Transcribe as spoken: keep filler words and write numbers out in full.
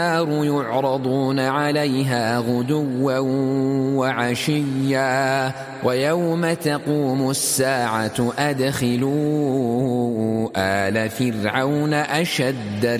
يعرضون عليها غدوا وعشيا ويوم تقوم الساعة أدخلوا آل فرعون أشد